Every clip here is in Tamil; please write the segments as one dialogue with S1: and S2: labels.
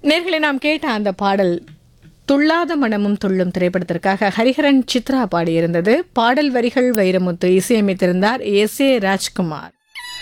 S1: நேர்களை நாம் கேட்ட அந்த பாடல் துள்ளாத மனமும் துள்ளும் திரைப்படத்திற்காக ஹரிஹரன் சித்ரா பாடியிருந்தது. பாடல் வரிகள் வைரமுத்து, இசையமைத்திருந்தார் எஸ்.ஏ. ராஜ்குமார்.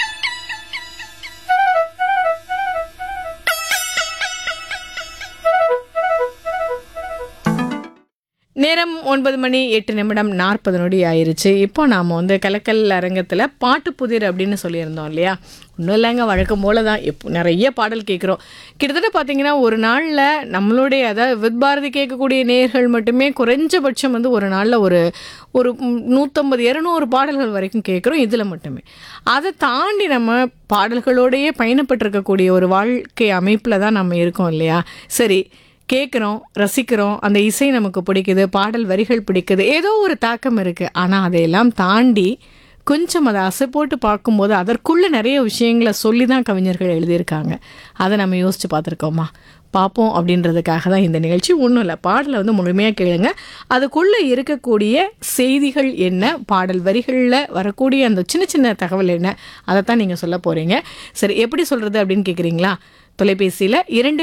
S1: நேரம் 9:08:40 ஆயிருச்சு. இப்போ நாம் கலக்கல் அரங்கத்தில் பாட்டு புதிர் அப்படின்னு சொல்லியிருந்தோம் இல்லையா? ஒன்றும் இல்லைங்க, வழக்கம் போல தான் நிறைய பாடல் கேட்குறோம். கிட்டத்தட்ட பார்த்தீங்கன்னா ஒரு நாளில் நம்மளுடைய அதாவது வித் பாரதி கேட்கக்கூடிய நேயர்கள் மட்டுமே குறைஞ்சபட்சம் ஒரு நாளில் ஒரு 150-200 பாடல்கள் வரைக்கும் கேட்குறோம் இதில் மட்டுமே. அதை தாண்டி நம்ம பாடல்களோடையே பயணப்பட்டிருக்கக்கூடிய ஒரு வாழ்க்கை அமைப்பில் தான் நம்ம இருக்கோம் இல்லையா? சரி, கேட்குறோம், ரசிக்கிறோம், அந்த இசை நமக்கு பிடிக்குது, பாடல் வரிகள் பிடிக்குது, ஏதோ ஒரு தாக்கம் இருக்குது. ஆனால் அதையெல்லாம் தாண்டி கொஞ்சம் அதை அசை போட்டு பார்க்கும்போது அதற்குள்ளே நிறைய விஷயங்களை சொல்லி தான் கவிஞர்கள் எழுதியிருக்காங்க. அதை நம்ம யோசித்து பார்த்துருக்கோமா? பார்ப்போம் அப்படின்றதுக்காக தான் இந்த நிகழ்ச்சி. ஒன்றும் இல்லை, பாடலை முழுமையாக கேளுங்க. அதுக்குள்ளே இருக்கக்கூடிய செய்திகள் என்ன, பாடல் வரிகளில் வரக்கூடிய அந்த சின்ன சின்ன தகவல் என்ன, அதை தான் நீங்கள் சொல்ல போகிறீங்க. சரி, எப்படி சொல்கிறது அப்படின்னு கேட்குறீங்களா? தொலைபேசியில்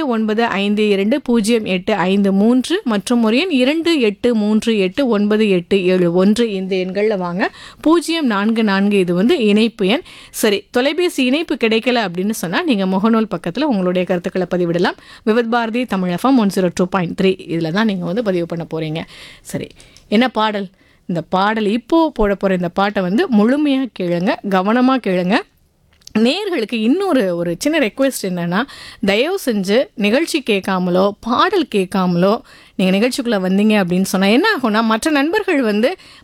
S1: 29520853 மற்றும் ஒரு எண் 28389871 இந்த எண்களில் வாங்க. 044 இது இணைப்பு எண். சரி, தொலைபேசி இணைப்பு கிடைக்கல அப்படின்னு சொன்னால் நீங்கள் முகநூல் பக்கத்தில் உங்களுடைய கருத்துக்களை பதிவிடலாம். விவித் பாரதி தமிழ் FM 102.3 இதில் தான் நீங்கள் பதிவு பண்ண போகிறீங்க. சரி, என்ன பாடல்? இந்த பாடல் இப்போது போட போகிற இந்த பாட்டை முழுமையாக கேளுங்க, கவனமாக கேளுங்க. நேயர்களுக்கு இன்னொரு சின்ன ரெக்வெஸ்ட் என்னென்னா, தயவு செஞ்சு நிகழ்ச்சி கேட்காமலோ பாடல் கேட்காமலோ நீங்கள் நிகழ்ச்சிக்குள்ளே வந்தீங்க அப்படின்னு சொன்னால் என்ன ஆகும்னா, மற்ற நண்பர்கள்